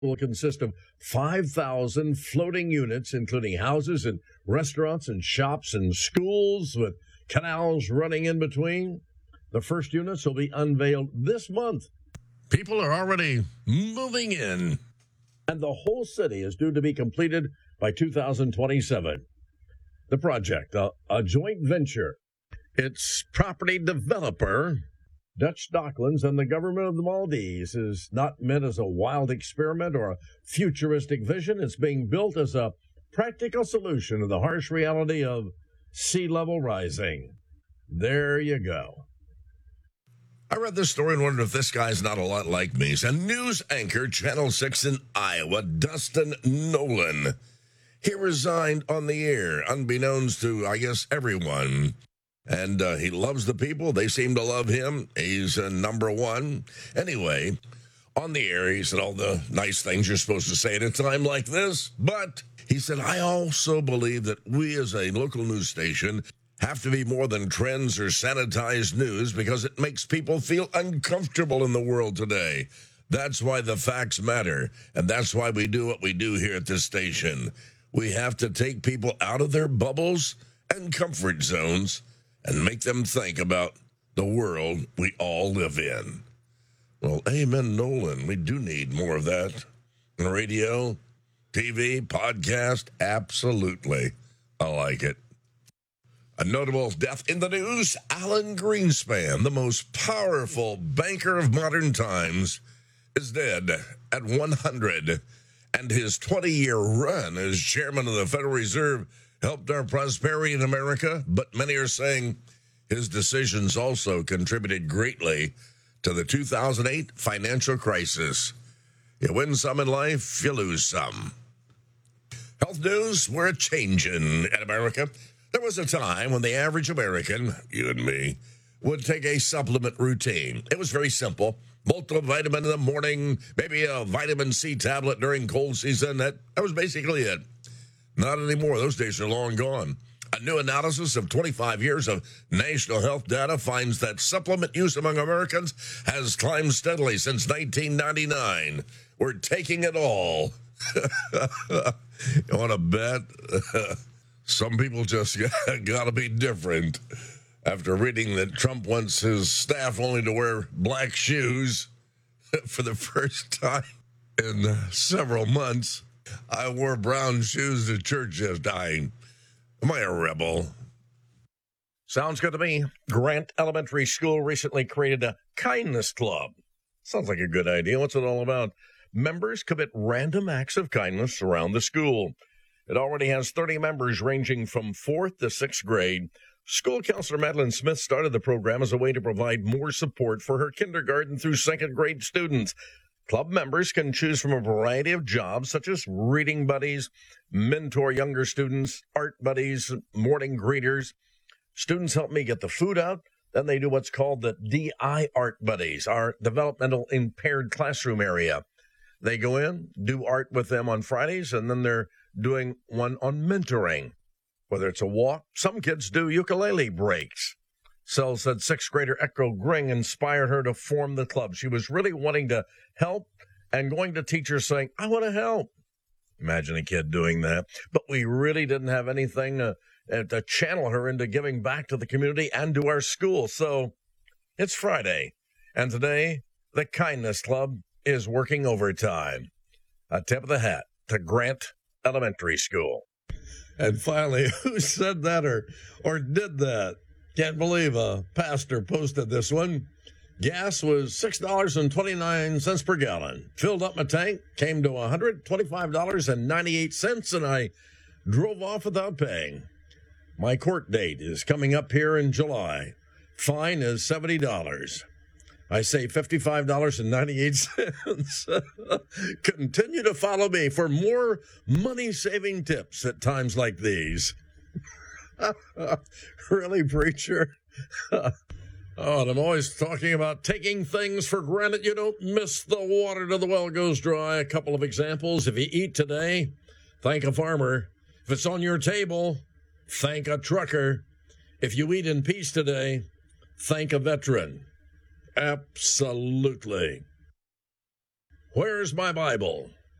will consist of 5,000 floating units, including houses and restaurants and shops and schools with canals running in between. The first units will be unveiled this month. People are already moving in. And the whole city is due to be completed by 2027. The project, a joint venture. Its property developer, Dutch Docklands, and the government of the Maldives, is not meant as a wild experiment or a futuristic vision. It's being built as a practical solution to the harsh reality of sea level rising. There you go. I read this story and wondered if this guy's not a lot like me. He's a news anchor, Channel 6 in Iowa, Dustin Nolan. He resigned on the air, unbeknownst to, I guess, everyone. And he loves the people. They seem to love him. He's number one. Anyway, on the air, he said all the nice things you're supposed to say at a time like this. But he said, I also believe that we as a local news station have to be more than trends or sanitized news because it makes people feel uncomfortable in the world today. That's why the facts matter, and that's why we do what we do here at this station. We have to take people out of their bubbles and comfort zones and make them think about the world we all live in. Well, amen, Nolan. We do need more of that. Radio, TV, podcast, absolutely. I like it. A notable death in the news, Alan Greenspan, the most powerful banker of modern times, is dead at 100. And his 20-year run as chairman of the Federal Reserve helped our prosperity in America, but many are saying his decisions also contributed greatly to the 2008 financial crisis. You win some in life, you lose some. Health news, we're a changin' in America. There was a time when the average American, you and me, would take a supplement routine. It was very simple. Multivitamin in the morning, maybe a vitamin C tablet during cold season. That was basically it. Not anymore. Those days are long gone. A new analysis of 25 years of national health data finds that supplement use among Americans has climbed steadily since 1999. We're taking it all. You want to bet? Some people just got to be different. After reading that Trump wants his staff only to wear black shoes for the first time in several months, I wore brown shoes to church just dying. Am I a rebel? Sounds good to me. Grant Elementary School recently created a kindness club. Sounds like a good idea. What's it all about? Members commit random acts of kindness around the school. It already has 30 members ranging from 4th to 6th grade. School counselor Madeline Smith started the program as a way to provide more support for her kindergarten through 2nd grade students. Club members can choose from a variety of jobs, such as reading buddies, mentor younger students, art buddies, morning greeters. Students help me get the food out. Then they do what's called the DI Art Buddies, our developmental impaired classroom area. They go in, do art with them on Fridays, and then they're doing one on mentoring. Whether it's a walk, some kids do ukulele breaks. Sel said 6th grader Echo Gring inspired her to form the club. She was really wanting to help and going to teachers saying, I want to help. Imagine a kid doing that. But we really didn't have anything to channel her into giving back to the community and to our school. So it's Friday, and today the Kindness Club is working overtime. A tip of the hat to Grant Elementary School. And finally, who said that or did that? Can't believe a pastor posted this one. Gas was $6.29 per gallon. Filled up my tank, came to $125.98, and I drove off without paying. My court date is coming up here in July. Fine is $70. I say $55.98. Continue to follow me for more money-saving tips at times like these. Really, preacher? Oh, and I'm always talking about taking things for granted. You don't miss the water till the well goes dry. A couple of examples. If you eat today, thank a farmer. If it's on your table, thank a trucker. If you eat in peace today, thank a veteran. Absolutely. Where's my Bible?